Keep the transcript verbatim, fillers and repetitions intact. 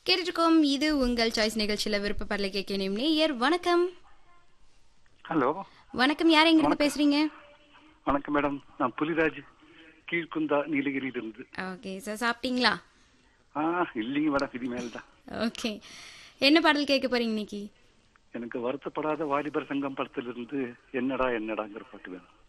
கேட்டுருக்கோம். இது உங்கள் சாய்ஸ் நிகழ்ச்சியில விருப்ப பாடலை கேட்கணும் நேயர். வணக்கம். ஹலோ வணக்கம். யார் எங்க இருந்து வணக்கம். பேசுறீங்க? வணக்கம் மேடம், நான் புலிராஜ் கீழ்குந்தா நீலகிரியிலிருந்து. ஓகே சார், சாப்பிட்டீங்களா? ஆ இல்லைங்க மேடம், இது மேல் தான். ஓகே, என்ன பாடல் கேட்க போறீங்க இன்னைக்கு? எனக்கு வருத்தப்படாத வாலிபர் சங்கம் படத்திலிருந்து என்னடா என்னடாங்கிற பாட்டு வேணும்.